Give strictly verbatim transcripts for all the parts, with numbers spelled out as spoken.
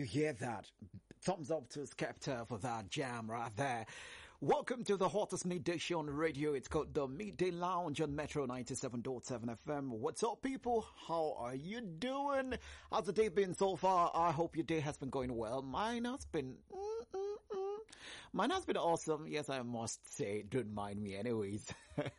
You hear that? Thumbs up to Skepta for that jam right there. Welcome to the hottest midday show on the radio. It's called the Midday Lounge on Metro ninety-seven point seven F M. What's up, people? How are you doing? How's the day been so far? I hope your day has been going well. Mine has been... Mm-mm-mm. Mine has been awesome. Yes, I must say. Don't mind me anyways.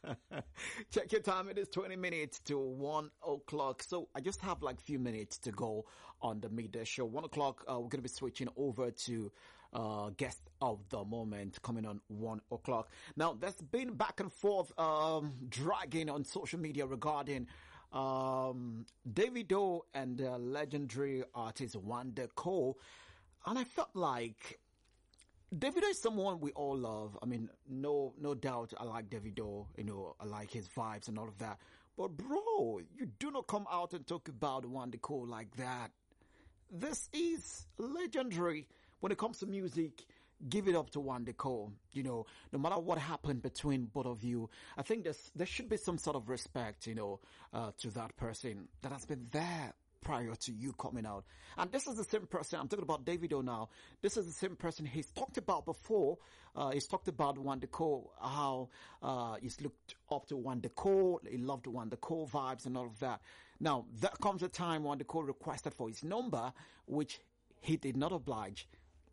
Check your time. It is twenty minutes to one o'clock. So I just have like a few minutes to go on the midday show. one o'clock, uh, we're going to be switching over to uh guest of the moment coming on one o'clock. Now, there's been back and forth um dragging on social media regarding um Davido and uh, legendary artist Wanda Cole. And I felt like Davido is someone we all love. I mean, no, no doubt I like Davido, you know, I like his vibes and all of that. But bro, you do not come out and talk about Wanda Cole like that. This is legendary when it comes to music. Give it up to Wanda Cole. You know, no matter what happened between both of you, I think there's, there should be some sort of respect, you know, uh, to that person that has been there prior to you coming out. And this is the same person, I'm talking about Davido now, this is the same person he's talked about before. Uh, he's talked about Wanda Cole, how, uh, he's looked up to Wanda Cole, he loved Wanda Cole vibes and all of that. Now, there comes a time Wanda Cole requested for his number, which he did not oblige.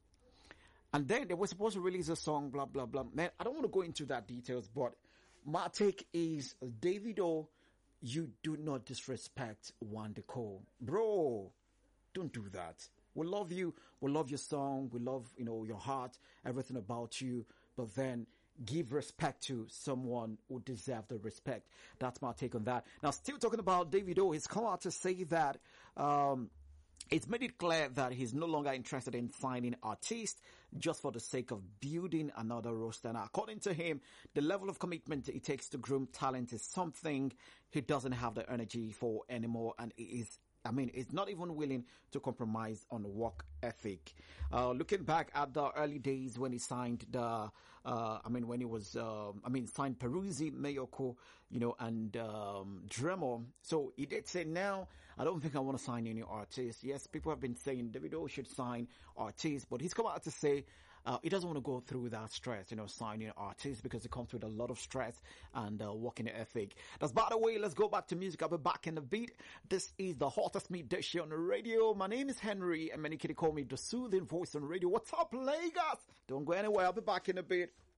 And then they were supposed to release a song, blah, blah, blah. Man, I don't want to go into that details, but my take is Davido, you do not disrespect Wanda Cole. Bro, don't do that. We love you. We love your song. We love, you know, your heart, everything about you. But then give respect to someone who deserves the respect. That's my take on that. Now, still talking about Davido, he's come out to say that, um, it's made it clear that he's no longer interested in signing artists just for the sake of building another roster. Now, according to him, the level of commitment it takes to groom talent is something he doesn't have the energy for anymore, and he is I mean, he's not even willing to compromise on work ethic. Uh, looking back at the early days when he signed the, uh, I mean, when he was, um, I mean, signed Peruzzi, Mayoko, you know, and, um, Dremo. So he did say, now, I don't think I want to sign any artists. Yes, people have been saying Davido should sign artists, but he's come out to say, uh, he doesn't want to go through that stress, you know, signing artists, because it comes with a lot of stress and, uh, working ethic. That's by the way, let's go back to music. I'll be back in a bit. This is the hottest midday show on the radio. My name is Henry, and many kids call me the soothing voice on radio. What's up, Lagos? Don't go anywhere. I'll be back in a bit.